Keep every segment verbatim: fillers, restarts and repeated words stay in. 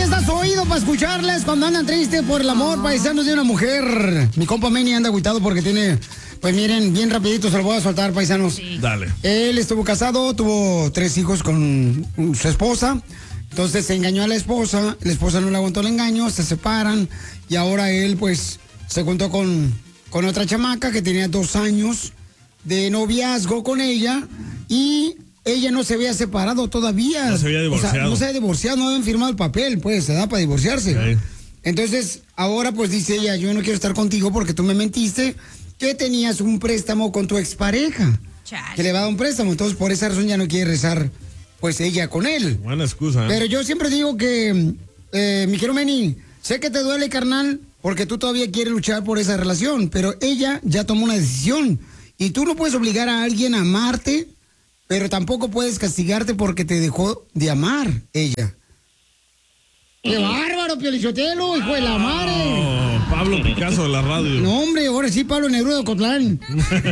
prestas oído para escucharles cuando andan tristes por el amor, paisanos, de una mujer. Mi compa Manny anda agüitado porque tiene, pues miren, bien rapidito se lo voy a soltar, paisanos. Sí. Dale. Él estuvo casado, tuvo tres hijos con su esposa. Entonces se engañó a la esposa, la esposa no le aguantó el engaño, se separan y ahora él, pues, se juntó con, con otra chamaca que tenía dos años de noviazgo con ella y ella no se había separado todavía. No se había divorciado. O sea, no se había divorciado, no habían firmado el papel, pues, se da para divorciarse. Okay. Entonces, ahora pues dice ella, yo no quiero estar contigo porque tú me mentiste que tenías un préstamo con tu expareja. Chale. Que le va a dar un préstamo, entonces por esa razón ya no quiere rezar, pues, ella con él. Buena excusa, ¿eh? Pero yo siempre digo que, eh, mi querido Manny, sé que te duele, carnal, porque tú todavía quieres luchar por esa relación, pero ella ya tomó una decisión. Y tú no puedes obligar a alguien a amarte, pero tampoco puedes castigarte porque te dejó de amar ella. ¡Qué bárbaro, Piolichotelo, hijo de la madre! Oh, Pablo Picasso de la radio. No, hombre, ahora sí, Pablo Neruda de Ocotlán.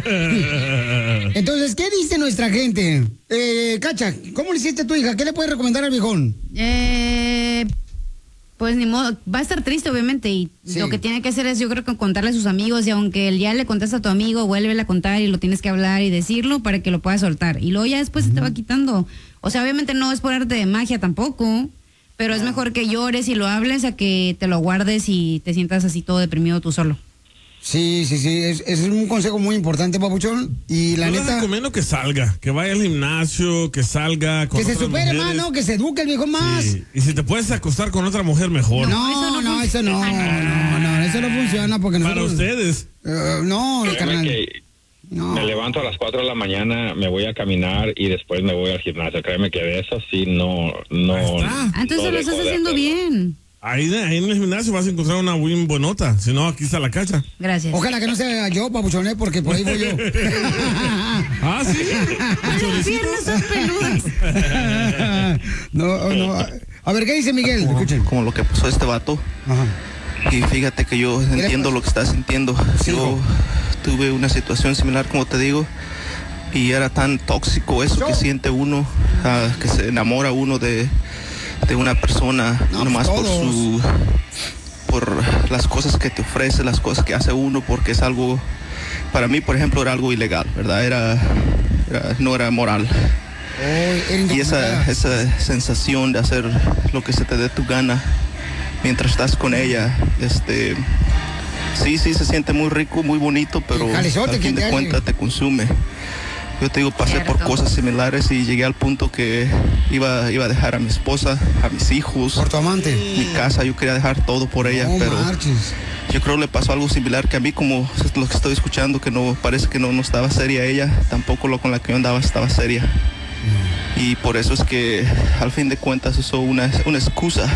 Entonces, ¿qué dice nuestra gente? Eh, Cacha, ¿cómo le hiciste a tu hija? ¿Qué le puedes recomendar al viejón? Eh... Pues ni modo, va a estar triste obviamente y sí. Lo que tiene que hacer es yo creo que contarle a sus amigos y aunque él ya le contaste a tu amigo, vuélvele a contar y lo tienes que hablar y decirlo para que lo puedas soltar y luego ya después uh-huh. se te va quitando. O sea, obviamente no es por arte de magia tampoco, pero es mejor que llores y lo hables a que te lo guardes y te sientas así todo deprimido tú solo. Sí, sí, sí, es, es un consejo muy importante, papuchón, y la Yo neta... le recomiendo que salga, que vaya al gimnasio, que salga con que se supere mujeres. más, ¿no? Que se eduque el viejo más. Sí. Y si te puedes acostar con otra mujer, mejor. No, eso no, no, eso no, no, no, eso no funciona porque Para nosotros... ustedes. Uh, no, carnal. Que no. Me levanto a las cuatro de la mañana, me voy a caminar y después me voy al gimnasio. Créeme que de eso sí no... no ah, entonces no lo estás haciendo bien. Ahí, ahí en el gimnasio vas a encontrar una win bonota. Si no, aquí está la cacha. Gracias. Ojalá que no sea yo, papuchoné, porque por ahí voy yo. Ah, sí. Las piernas son peludas. No, no. A ver, ¿qué dice Miguel? Como, Escuchen. Como lo que pasó a este vato. Ajá. Y fíjate que yo entiendo lo que estás sintiendo. Sí, yo tuve una situación similar, como te digo. Y era tan tóxico eso que siente uno, uh, que se enamora uno de... de una persona, no, nomás por su por las cosas que te ofrece, las cosas que hace uno, porque es algo, para mí por ejemplo era algo ilegal, ¿verdad? Era, era no era moral. Oh, y esa, esa sensación de hacer lo que se te dé tu gana mientras estás con ella, este sí, sí se siente muy rico, muy bonito, pero al fin de cuentas te consume. Yo te digo, pasé Cierto. por cosas similares y llegué al punto que iba, iba a dejar a mi esposa, a mis hijos. ¿Por tu amante? Mi casa, yo quería dejar todo por ella, no, pero marches. Yo creo que le pasó algo similar que a mí, como lo que estoy escuchando, que no parece que no, no estaba seria ella, tampoco lo con la que yo andaba estaba seria. Mm. Y por eso es que al fin de cuentas eso es una, una excusa.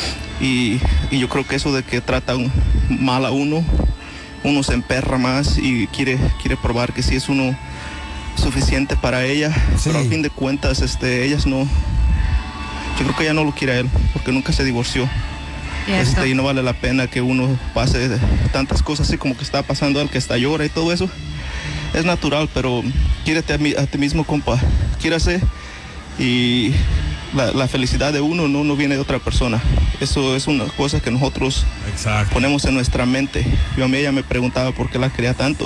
Y, y yo creo que eso de que tratan mal a uno, uno se emperra más y quiere, quiere probar que sí es uno suficiente para ella, sí. Pero al fin de cuentas este, ellas no, yo creo que ella no lo quiere a él, porque nunca se divorció. Este, y no vale la pena que uno pase tantas cosas así como que está pasando al que está llora y todo eso. Es natural, pero quiérete a, a ti mismo, compa, quiérase, y la, la felicidad de uno no, no viene de otra persona. Eso es una cosa que nosotros Exacto. ponemos en nuestra mente. Yo a mí ella me preguntaba por qué la quería tanto.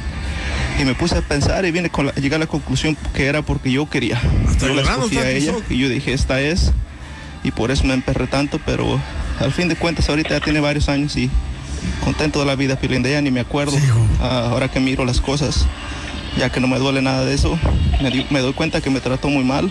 Y me puse a pensar y vine con la, llegué a la conclusión que era porque yo quería. Hasta yo la escogí a ella y yo dije, esta es, y por eso me emperré tanto, pero al fin de cuentas ahorita ya tiene varios años y contento de la vida, Piolín, de ella ni me acuerdo. Sí, uh, ahora que miro las cosas, ya que no me duele nada de eso, me, di, me doy cuenta que me trató muy mal.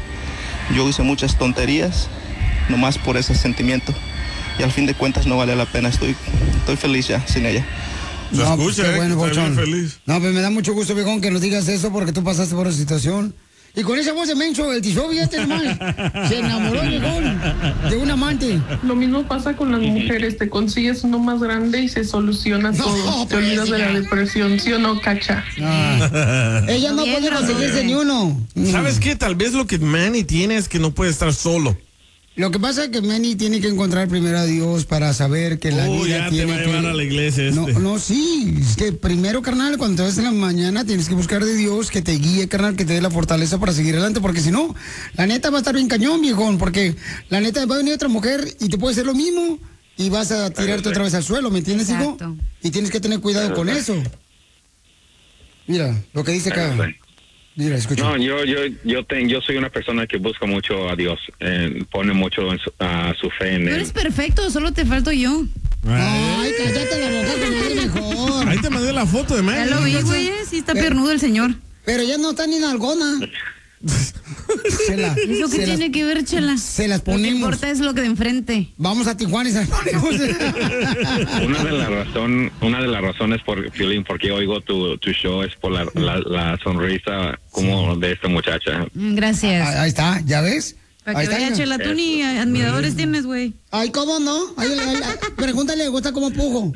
Yo hice muchas tonterías, nomás por ese sentimiento. Y al fin de cuentas no vale la pena, estoy, estoy feliz ya sin ella. Se no, escucha, pues, eh, bueno, Bochón. Feliz. No, pues me da mucho gusto, viejón, que nos digas eso porque tú pasaste por esa situación. Y con esa voz de menso, el tizó, fíjate nomás, se enamoró, viejón, de un amante. Lo mismo pasa con las mujeres, te consigues uno más grande y se soluciona no, todo. Te olvidas de la depresión, ¿sí o no, Cacha? Ah. Ella no puede conseguirse ni uno. ¿Sabes qué? Tal vez lo que Manny tiene es que no puede estar solo. Lo que pasa es que Manny tiene que encontrar primero a Dios para saber que la Oh, vida ya tiene te va a que... llevar a la iglesia este. No, no, sí. Es que primero, carnal, cuando te vas en la mañana tienes que buscar de Dios que te guíe, carnal, que te dé la fortaleza para seguir adelante. Porque si no, la neta va a estar bien cañón, viejón. Porque la neta va a venir otra mujer y te puede hacer lo mismo y vas a tirarte otra vez al suelo, ¿me entiendes, hijo? Exacto. Y tienes que tener cuidado con eso. Mira, lo que dice acá. Mira, escucha. No, yo, yo, yo, te, yo soy una persona que busca mucho a Dios, eh, pone mucho en su, a su fe en Tú él. eres perfecto, solo te falto yo. Ay, cállate la boca, que madre mejor. Ahí te mandé la foto de Ya Manny. lo vi, güey, eh, sí está piernudo el señor. Pero ya no está ni en algona. Se la, ¿Eso qué se tiene las- que ver, Chela? se las Lo que ponemos. importa es lo que de enfrente. Vamos a Tijuana y se las ponemos. Una de las razón, una de las razones por Piolín, por qué oigo tu, tu show es por la, la, la sonrisa como de esta muchacha. Mm, Gracias. Ah, Ahí está, ¿ya ves? Para Ahí que está, vea, hija. Chela, tú ni admiradores tienes, güey. Ay, ¿cómo no? Ay, ay, ay, pregúntale, ¿le gusta cómo pujo?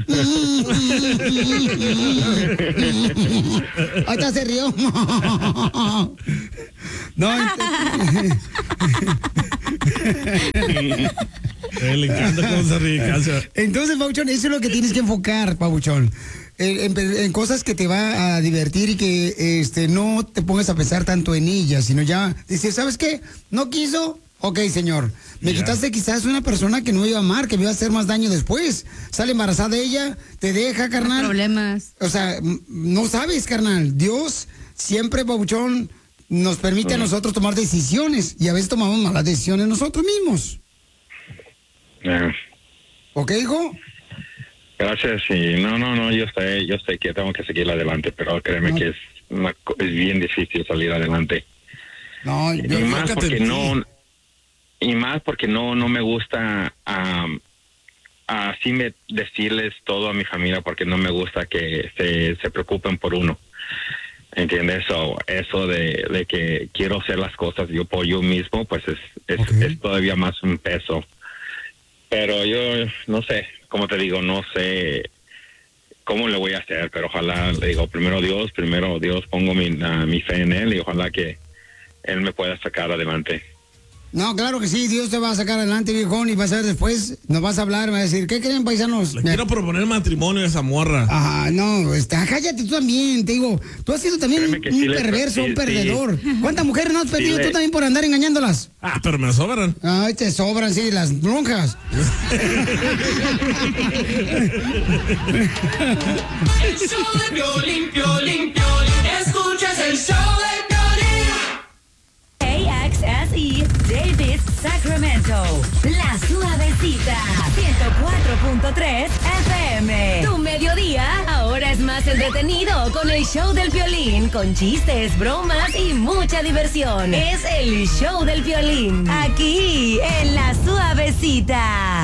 Ahí está, se rió. No, ent- Eh, le encanta cómo se ríe, casa. entonces, Pabuchón, eso es lo que tienes que enfocar, Pabuchón. En, en- en cosas que te va a divertir y que este no te pongas a pensar tanto en ellas, sino ya decir, ¿sabes qué? ¿No quiso? Ok, señor. Me Ya. quitaste quizás una persona que no me iba a amar, que me iba a hacer más daño después. Sale embarazada ella, te deja, carnal. Problemas. O sea, m- no sabes, carnal. Dios siempre, Pabuchón, nos permite a nosotros tomar decisiones y a veces tomamos malas decisiones nosotros mismos. Ah, ¿Ok, hijo? gracias, y no, no, no, yo sé, yo sé que tengo que seguir adelante, pero créeme No. que es, una co- es bien difícil salir adelante. No, Y yo- más enfócate porque en ti. no, y más porque no, no me gusta am, así me decirles todo a mi familia, porque no me gusta que se, se preocupen por uno. ¿Entiendes? So, eso de, de que quiero hacer las cosas yo por yo mismo, pues es, es, Ok. es todavía más un peso. Pero yo no sé, como te digo, no sé cómo le voy a hacer, pero ojalá, le digo, primero Dios, primero Dios, pongo mi, uh, mi fe en Él y ojalá que Él me pueda sacar adelante. No, claro que sí, Dios te va a sacar adelante, viejón, y vas a ver después, nos vas a hablar, me va a decir, ¿qué creen, paisanos? Le quiero proponer matrimonio a esa morra. Ah, no, está, cállate tú también, te digo, tú has sido también Créeme un, que sí un le- perverso, sí, un sí. perdedor. ¿Cuántas mujeres no has perdido le- tú también por andar engañándolas? Ah, pero me sobran. Ay, te sobran, sí, las bronjas. El show de Piolín, Piolín, Piolín. Escuchas el show de Piolín. A X S E, Davis, Sacramento. La Suavecita, ciento cuatro punto tres F M. Tu mediodía ahora es más entretenido con el show del Piolín, con chistes, bromas y mucha diversión. Es el show del Piolín, aquí en La Suavecita.